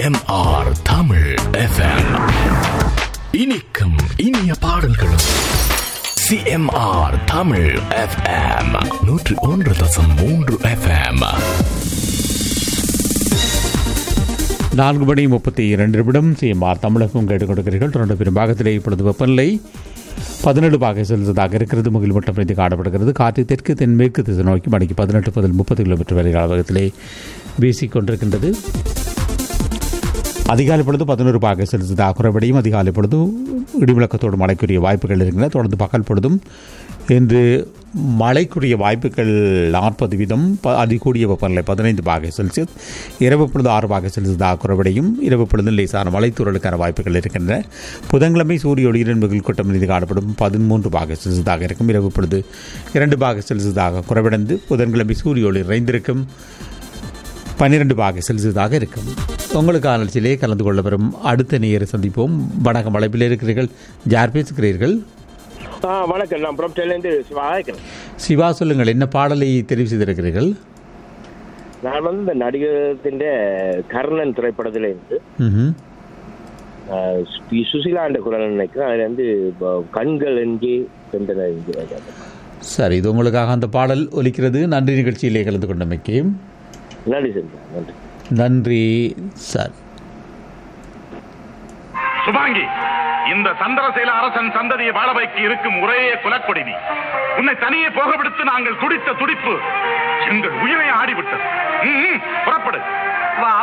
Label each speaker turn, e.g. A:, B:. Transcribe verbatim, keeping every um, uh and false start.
A: M R Tamil FM. இனிக்கும் இனிய பாடல்களும். C M R Tamil FM நூற்று ஒன்று தசம் மூன்று எஃப்எம்.
B: நான்கு மணி முப்பத்தி இரண்டு நிமிடம் சிஎம்ஆர் தமிழகம் கேட்டுக் கொடுக்கிறீர்கள். தொடர்ந்து பெரும்பாகத்திலே இப்பொழுது வெப்பநிலை பதினெட்டு பாகை செல்சியஸாக இருக்கிறது. முகில் மட்டம் மீது காணப்படுகிறது. காற்று தெற்கு தென்மேற்கு திசை நோக்கி மணிக்கு பதினெட்டு முதல் முப்பது கிலோமீட்டர் வரை வேகத்திலே வீசிக்கொண்டிருக்கின்றது. அதிகாலை பொழுது பதினோரு பாகை செல்சியஸாக குறைவடையும். அதிகாலை பொழுது இடிமுழக்கத்தோடு மழைக்குரிய வாய்ப்புகள் இருக்கின்றன. தொடர்ந்து பகல் பொழுதும் இன்று மழைக்குரிய வாய்ப்புகள் நாற்பது வீதம். அதிகூடிய வெப்பநிலை பதினைந்து பாகை செல்சியஸ். இரவு பொழுது ஆறு பாகை செல்சியஸாக குறைவடையும். இரவு பொழுது லேசான மழைத்தூரலுக்கான வாய்ப்புகள் இருக்கின்றன. புதன்கிழமை சூரிய ஒளியுடன் மிகுல் கூட்டம் மீது காணப்படும் பதிமூன்று பாகை செல்சியஸாக இருக்கும். இரவு பொழுது இரண்டு பாகை செல்சியஸாக குறைவடைந்து புதன்கிழமை சூரிய ஒளி நிறைந்திருக்கும். பன்னிரண்டு பாகை செல்சியஸாக இருக்கும். உங்களுக்கான நிகழ்ச்சியிலே கலந்து கொள்ள வரும் அடுத்த நேர சந்திப்போம். வணக்கம், அழைப்பில் இருக்கிறீர்கள். யார் பேசுகிறீர்கள்?
C: வணக்கம், நான் புறப்பட்டிலிருந்து சிவா இருக்கிறேன்.
B: சிவா, சொல்லுங்கள், என்ன பாடலை தெரிவு செய்திருக்கிறீர்கள்?
C: நான் வந்து இந்த நடிகத்தின் கர்ணன் திரைப்படத்தில் இருந்து சுசிலாண்ட குரல் நினைக்கிறேன். அதுல இருந்து கண்கள் எங்கே சென்றன.
B: சரி, இது உங்களுக்காக அந்த பாடல் ஒலிக்கிறது. நன்றி, நிகழ்ச்சியிலே கலந்து கொண்டமைக்கு
C: நன்றி சார். நன்றி
B: நன்றி சார்.
D: சுபாங்கி, இந்த சந்திரசேல அரசன் சந்ததியை வாழ வைக்க இருக்கும் ஒரே குலக்கொடி நீ. உன்னை தனியே போக விடுத்து நாங்கள் துடித்த துடிப்பு எங்கள் உயிரை ஆடிவிட்டது. புறப்படு.